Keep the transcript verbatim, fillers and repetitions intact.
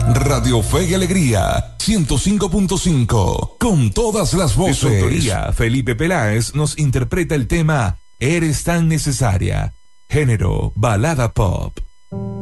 Radio Fe y Alegría, ciento cinco punto cinco, con todas las voces. De su autoría, Felipe Peláez nos interpreta el tema Eres tan necesaria, género balada pop.